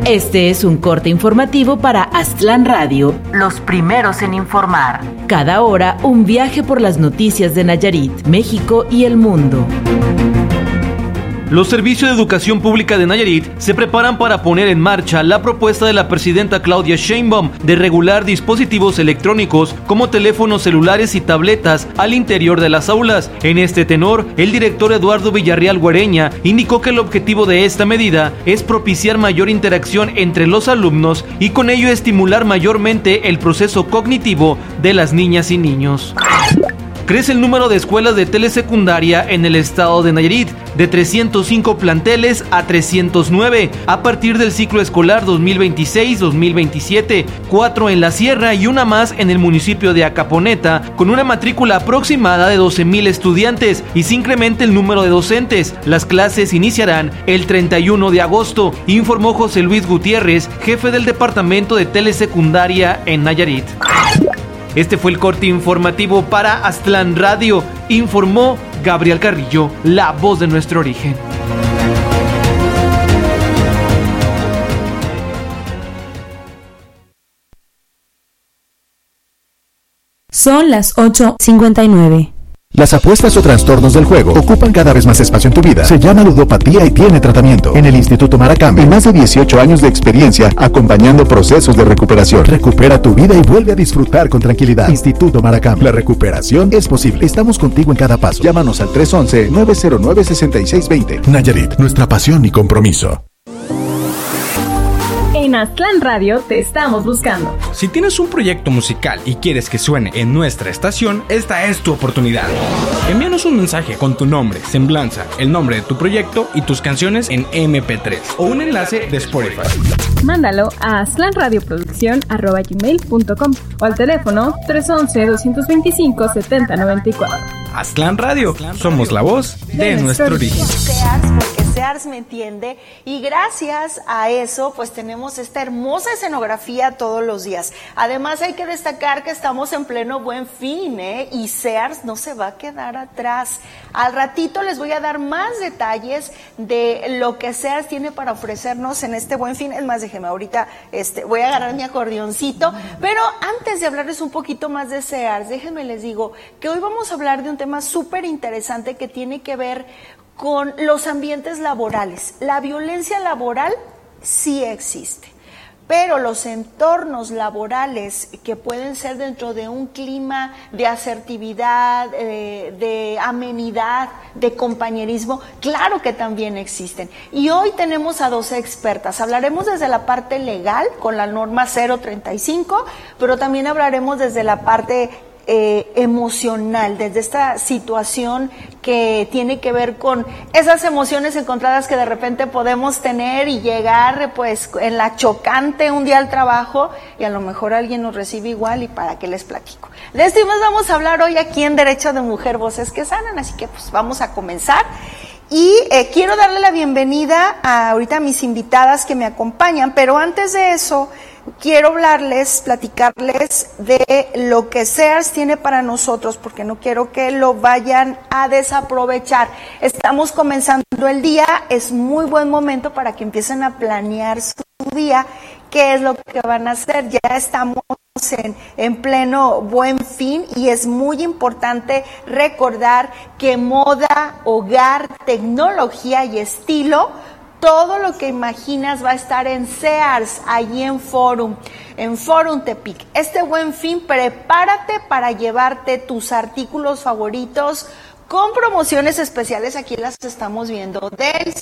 Este es un corte informativo para Aztlán Radio, los primeros en informar. Cada hora, un viaje por las noticias de Nayarit, México y el mundo. Los servicios de educación pública de Nayarit se preparan para poner en marcha la propuesta de la presidenta Claudia Sheinbaum de regular dispositivos electrónicos como teléfonos celulares y tabletas al interior de las aulas. En este tenor, el director Eduardo Villarreal Guareña indicó que el objetivo de esta medida es propiciar mayor interacción entre los alumnos y con ello estimular mayormente el proceso cognitivo de las niñas y niños. Crece el número de escuelas de telesecundaria en el estado de Nayarit, de 305 planteles a 309, a partir del ciclo escolar 2026-2027, 4 en la sierra y una más en el municipio de Acaponeta, con una matrícula aproximada de 12,000 estudiantes y se incrementa el número de docentes. Las clases iniciarán el 31 de agosto, informó José Luis Gutiérrez, jefe del departamento de telesecundaria en Nayarit. Este fue el corte informativo para Aztlán Radio, informó Gabriel Carrillo, la voz de nuestro origen. Son las 8:59. Las apuestas o trastornos del juego ocupan cada vez más espacio en tu vida. Se llama ludopatía y tiene tratamiento. En el Instituto Maracame, más de 18 años de experiencia acompañando procesos de recuperación. Recupera tu vida y vuelve a disfrutar con tranquilidad. Instituto Maracame, la recuperación es posible. Estamos contigo en cada paso. Llámanos al 311-909-6620. Nayarit, nuestra pasión y compromiso. En Aztlán Radio te estamos buscando. Si tienes un proyecto musical y quieres que suene en nuestra estación, esta es tu oportunidad. Envíanos un mensaje con tu nombre, semblanza, el nombre de tu proyecto y tus canciones en MP3 o un enlace de Spotify. Mándalo a aztlanradioproducción@gmail.com o al teléfono 311-225-7094. Aztlán Radio, somos la voz de nuestro origen. Porque Sears me entiende, y gracias a eso pues tenemos esta hermosa escenografía todos los días. Además hay que destacar que estamos en pleno Buen Fin, y Sears no se va a quedar atrás. Al ratito les voy a dar más detalles de lo que Sears tiene para ofrecernos en este Buen Fin. Es más, déjeme ahorita, voy a agarrar mi acordeoncito, pero antes de hablarles un poquito más de Sears, déjenme les digo que hoy vamos a hablar de un tema súper interesante que tiene que ver con los ambientes laborales. La violencia laboral sí existe, pero los entornos laborales que pueden ser dentro de un clima de asertividad, de amenidad, de compañerismo, claro que también existen. Y hoy tenemos a dos expertas. Hablaremos desde la parte legal con la norma 035, pero también hablaremos desde la parte emocional, desde esta situación que tiene que ver con esas emociones encontradas que de repente podemos tener y llegar pues en la chocante un día al trabajo y a lo mejor alguien nos recibe igual. ¿Y para qué les platico? De esto y más vamos a hablar hoy aquí en Derecho de Mujer, Voces que Sanan, así que pues vamos a comenzar. Y quiero darle la bienvenida ahorita a mis invitadas que me acompañan, pero antes de eso quiero platicarles de lo que Sears tiene para nosotros, porque no quiero que lo vayan a desaprovechar. Estamos comenzando el día, es muy buen momento para que empiecen a planear su día, qué es lo que van a hacer. Ya estamos en pleno Buen Fin y es muy importante recordar que moda, hogar, tecnología y estilo, todo lo que imaginas va a estar en Sears, allí en Forum Tepic. Este Buen Fin, prepárate para llevarte tus artículos favoritos con promociones especiales. Aquí las estamos viendo, del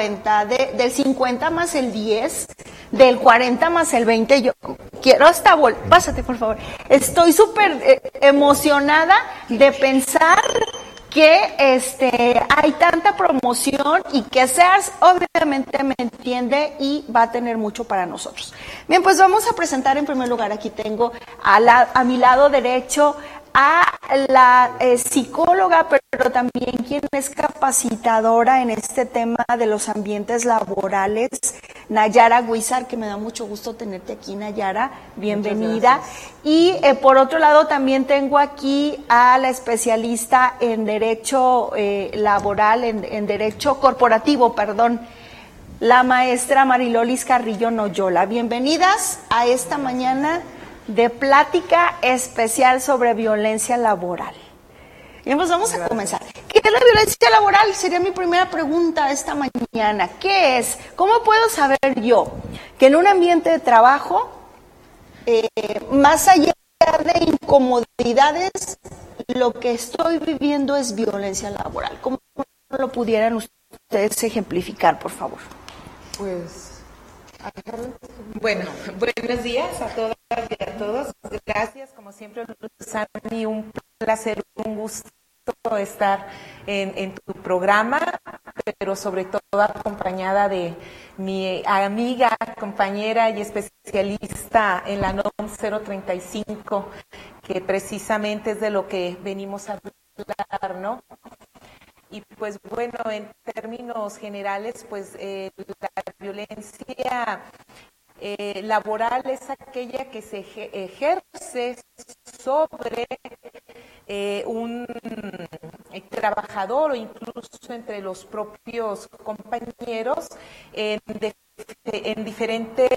50 más el 10, del 40 más el 20. Yo quiero hasta pásate por favor. Estoy súper emocionada de pensar que hay tanta promoción y que Sears obviamente me entiende y va a tener mucho para nosotros. Bien, pues vamos a presentar en primer lugar, aquí tengo a mi lado derecho a la psicóloga, pero también quien es capacitadora en este tema de los ambientes laborales, Nayara Huizar, que me da mucho gusto tenerte aquí, Nayara, bienvenida. Y por otro lado también tengo aquí a la especialista en derecho laboral, en derecho corporativo, perdón, la maestra Marilolis Carrillo Noyola. Bienvenidas a esta mañana de plática especial sobre violencia laboral. Y pues vamos a comenzar. ¿Qué es la violencia laboral? Sería mi primera pregunta esta mañana. ¿Qué es? ¿Cómo puedo saber yo que en un ambiente de trabajo, más allá de incomodidades, lo que estoy viviendo es violencia laboral? ¿Cómo lo pudieran ustedes ejemplificar, por favor? Pues, bueno, buenos días a todas y a todos. Gracias, como siempre, Luzani, un placer, un gusto estar en tu programa, pero sobre todo acompañada de mi amiga, compañera y especialista en la NOM 035, que precisamente es de lo que venimos a hablar, ¿no? Y pues bueno, en términos generales, pues la violencia laboral es aquella que se ejerce sobre un trabajador o incluso entre los propios compañeros en diferentes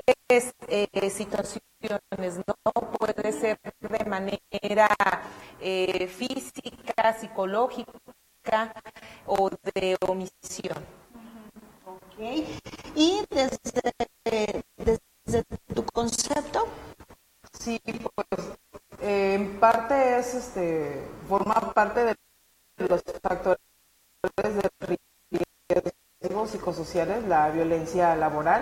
situaciones, ¿no? Puede ser de manera física, psicológica o de omisión. Okay. Y desde tu concepto. Sí, pues en parte es forma parte de los factores de riesgo psicosociales, la violencia laboral.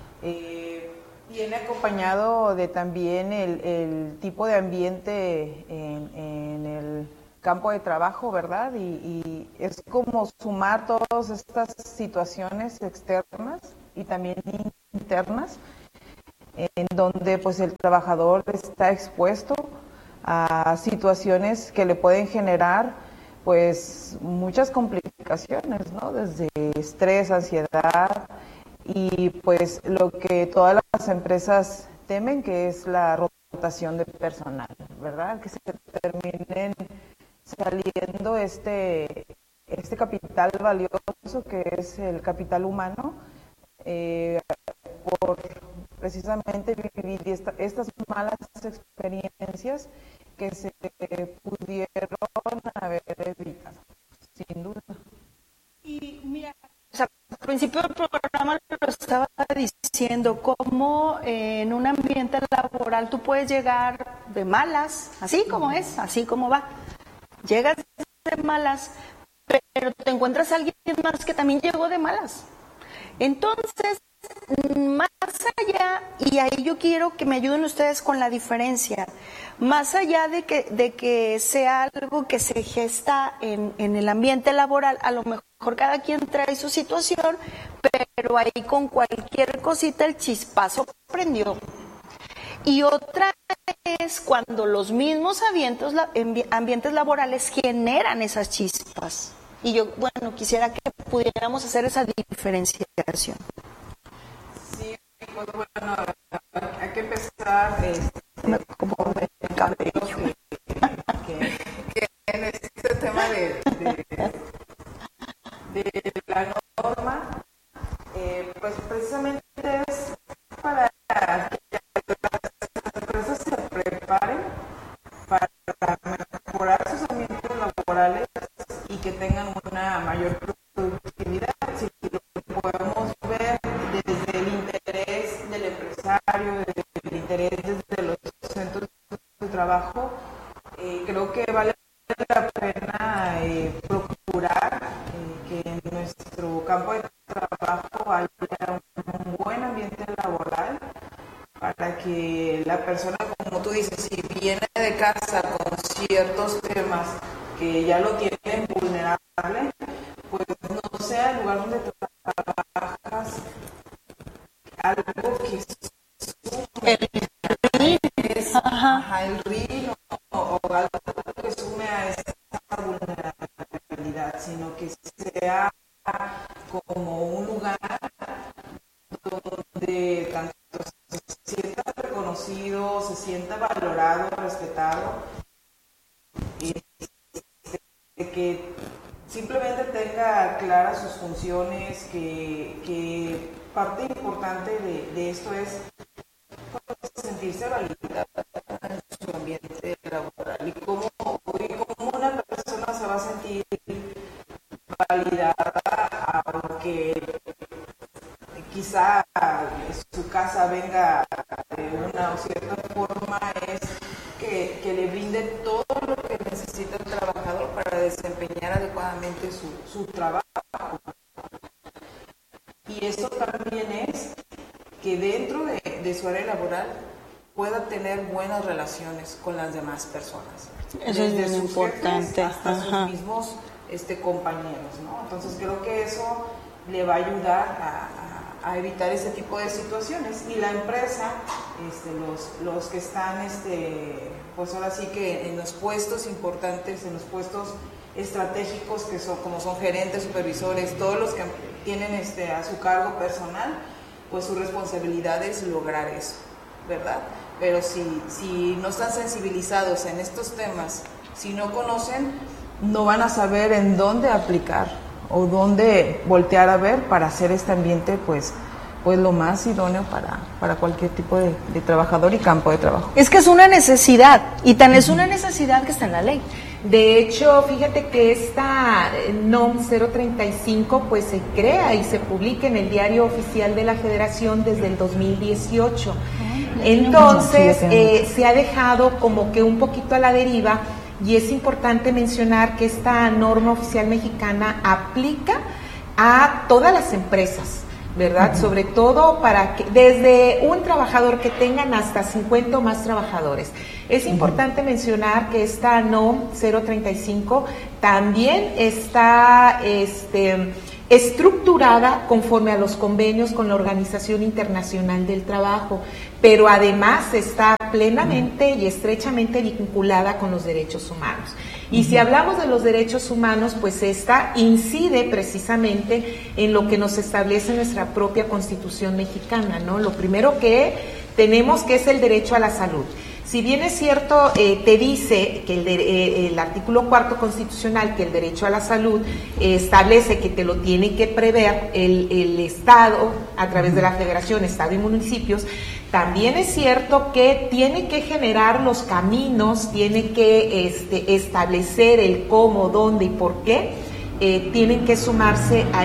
Viene acompañado de también el tipo de ambiente en el campo de trabajo, ¿verdad? Y es como sumar todas estas situaciones externas y también internas, en donde pues el trabajador está expuesto a situaciones que le pueden generar pues muchas complicaciones, ¿no? Desde estrés, ansiedad y pues lo que todas las empresas temen, que es la rotación de personal, ¿verdad? Que se terminen saliendo este capital valioso que es el capital humano, por precisamente vivir estas malas experiencias que se pudieron haber evitado, sin duda. Y mira, al principio del programa lo estaba diciendo, cómo en un ambiente laboral tú puedes llegar de malas, así como es, así como va. Llegas de malas, pero te encuentras a alguien más que también llegó de malas. Entonces, más allá, y ahí yo quiero que me ayuden ustedes con la diferencia, más allá de que sea algo que se gesta en el ambiente laboral, a lo mejor cada quien trae su situación, pero ahí con cualquier cosita el chispazo prendió. Y otra es cuando los mismos ambientes laborales generan esas chispas. Y yo, bueno, quisiera que pudiéramos hacer esa diferenciación. Sí, pues bueno, hay que empezar como el cabello. Que en este tema de la norma, pues precisamente es para que las empresas se preparen para mejorar sus ambientes laborales y que tengan una mayor productividad. Si lo podemos ver desde el interés del empresario, desde el interés desde los centros de trabajo, creo que vale la pena procurar que en nuestro campo de trabajo haya un buen ambiente laboral, para que la persona, como tú dices, si viene de casa con ciertos temas que ya lo tienen vulnerable, pues no sea el lugar donde trabajas algo que sume el RIN o algo que sume a esta vulnerabilidad, sino que sea como un lugar donde tanto se sienta reconocido, se sienta valorado, respetado, y que simplemente tenga claras sus funciones, que parte importante de esto es sentirse validada en su ambiente laboral y cómo una persona se va a sentir validada, aunque quizá su casa venga de una o cierta forma, es que le brinde todo lo que necesita el trabajador para desempeñar adecuadamente su trabajo. Y eso también es que dentro de su área laboral pueda tener buenas relaciones con las demás personas. Eso es bien importante. Hasta sus mismos compañeros, ¿no? Entonces creo que eso le va a ayudar a evitar ese tipo de situaciones. Y la empresa, los que están, pues ahora sí que en los puestos importantes, en los puestos estratégicos, que son como son gerentes, supervisores, todos los que tienen a su cargo personal, pues su responsabilidad es lograr eso, ¿verdad? Pero si no están sensibilizados en estos temas, si no conocen, no van a saber en dónde aplicar o dónde voltear a ver para hacer este ambiente pues lo más idóneo para cualquier tipo de trabajador y campo de trabajo. Es que es una necesidad, y tan es una necesidad que está en la ley. De hecho, fíjate que esta NOM 035 pues se crea y se publica en el Diario Oficial de la Federación desde el 2018. Entonces, se ha dejado como que un poquito a la deriva, y es importante mencionar que esta norma oficial mexicana aplica a todas las empresas, ¿verdad? Uh-huh. Sobre todo para que desde un trabajador que tengan hasta 50 o más trabajadores. Es importante mencionar que esta NOM 035 también está estructurada conforme a los convenios con la Organización Internacional del Trabajo, pero además está plenamente y estrechamente vinculada con los derechos humanos. Y si hablamos de los derechos humanos, pues esta incide precisamente en lo que nos establece nuestra propia Constitución mexicana, ¿no? Lo primero que tenemos que es el derecho a la salud. Si bien es cierto, te dice que el artículo 4 constitucional, que el derecho a la salud establece que te lo tiene que prever el Estado a través de la Federación, Estado y municipios, también es cierto que tiene que generar los caminos, tiene que establecer el cómo, dónde y por qué tienen que sumarse a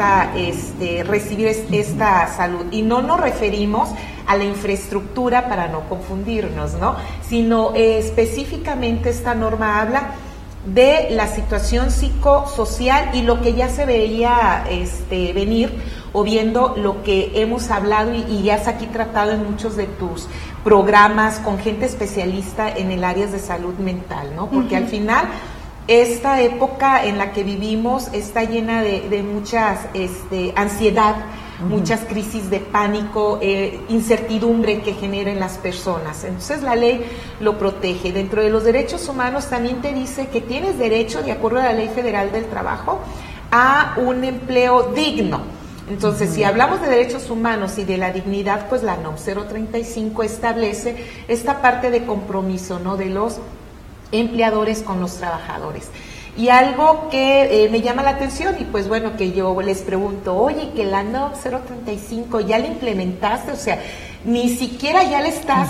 recibir esta salud. Y no nos referimos a la infraestructura para no confundirnos, ¿no? Sino específicamente esta norma habla de la situación psicosocial y lo que ya se veía venir, o viendo lo que hemos hablado y ya has aquí tratado en muchos de tus programas con gente especialista en el área de salud mental, ¿no? Porque al final esta época en la que vivimos está llena de muchas ansiedad, muchas crisis de pánico, incertidumbre que generan las personas. Entonces la ley lo protege. Dentro de los derechos humanos también te dice que tienes derecho, de acuerdo a la Ley Federal del Trabajo, a un empleo digno. Entonces, si hablamos de derechos humanos y de la dignidad, pues la NOM 035 establece esta parte de compromiso, ¿no?, de los empleadores con los trabajadores. Y algo que me llama la atención, y pues bueno, que yo les pregunto, oye, que la NOM 035 ya la implementaste, o sea, ni siquiera ya le estás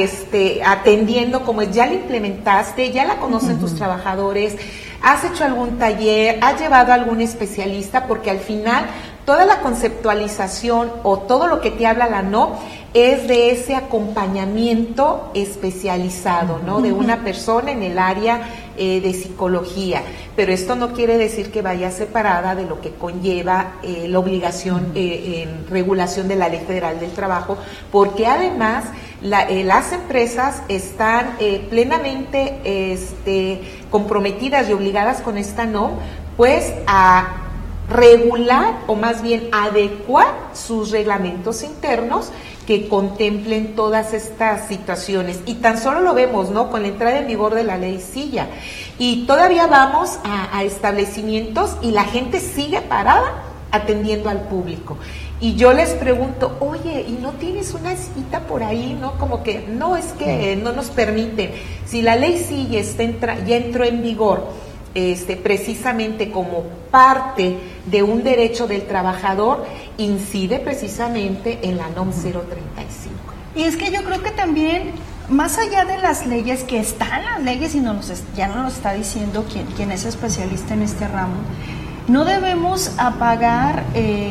atendiendo como ya la implementaste, ya la conocen tus trabajadores, has hecho algún taller, has llevado a algún especialista, porque al final toda la conceptualización o todo lo que te habla la NOM es de ese acompañamiento especializado, ¿no?, de una persona en el área de psicología, pero esto no quiere decir que vaya separada de lo que conlleva la obligación en regulación de la Ley Federal del Trabajo, porque además las empresas están plenamente comprometidas y obligadas con esta NOM, pues a regular o más bien adecuar sus reglamentos internos que contemplen todas estas situaciones. Y tan solo lo vemos, ¿no?, con la entrada en vigor de la ley Silla. Y todavía vamos a establecimientos y la gente sigue parada atendiendo al público. Y yo les pregunto, oye, ¿y no tienes una cita por ahí? ¿No? Como que no, es que no nos permiten. Si la ley Silla ya entró en vigor, precisamente como parte de un derecho del trabajador, incide precisamente en la NOM 035. Y es que yo creo que también, más allá de las leyes, que están las leyes y ya nos lo está diciendo quien es especialista en este ramo, no debemos apagar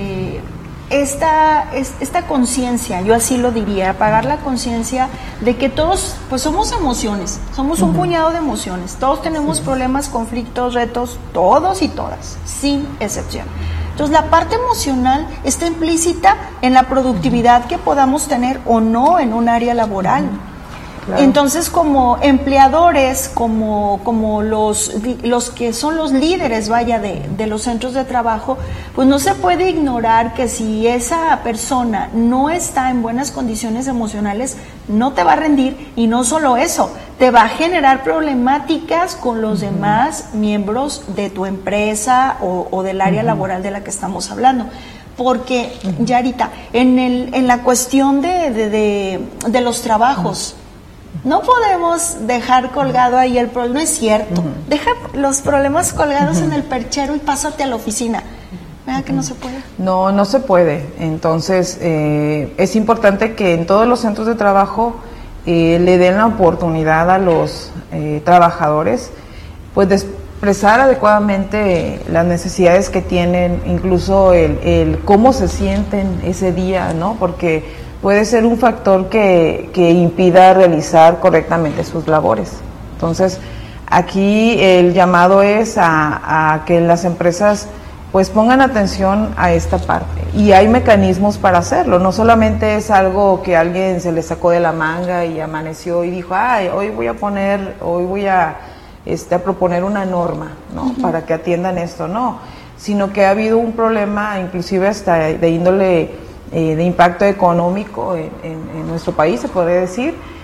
esta conciencia, yo así lo diría, apagar la conciencia de que todos pues somos emociones, somos un puñado de emociones, todos tenemos problemas, conflictos, retos, todos y todas, sin excepción. Entonces la parte emocional está implícita en la productividad que podamos tener o no en un área laboral. Claro. Entonces, como empleadores, como los que son los líderes, vaya, de los centros de trabajo, pues no se puede ignorar que si esa persona no está en buenas condiciones emocionales, no te va a rendir, y no solo eso, te va a generar problemáticas con los demás miembros de tu empresa o del área laboral de la que estamos hablando. Porque, Yarita, en la cuestión de los trabajos, no podemos dejar colgado ahí el problema, no es cierto. Deja los problemas colgados en el perchero y pásate a la oficina. ¿Verdad que no se puede? No se puede. Entonces, es importante que en todos los centros de trabajo le den la oportunidad a los trabajadores, pues, de expresar adecuadamente las necesidades que tienen, incluso el cómo se sienten ese día, ¿no? Porque puede ser un factor que impida realizar correctamente sus labores. Entonces, aquí el llamado es a que las empresas pues pongan atención a esta parte, y hay mecanismos para hacerlo. No solamente es algo que alguien se le sacó de la manga y amaneció y dijo, hoy voy a proponer una norma, ¿no? Para que atiendan esto, no, sino que ha habido un problema, inclusive hasta de índole de impacto económico en nuestro país, se podría decir,